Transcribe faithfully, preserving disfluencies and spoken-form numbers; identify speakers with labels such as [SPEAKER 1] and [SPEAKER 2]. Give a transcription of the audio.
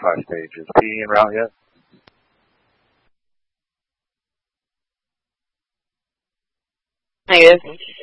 [SPEAKER 1] five stage. Is P E en route yet?
[SPEAKER 2] Negative.